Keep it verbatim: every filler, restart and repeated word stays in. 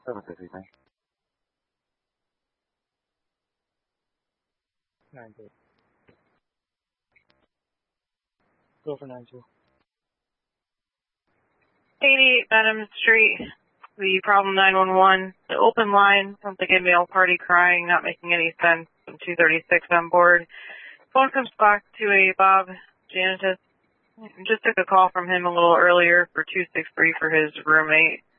seven fifty-nine. nine two. Go for nine two. eighty-eight Benham Street, the problem nine one one. The open line, sounds like a male party crying, not making any sense. I'm two thirty-six on board. Phone comes back to a Bob Janitus. Just took a call from him a little earlier for two six three for his roommate.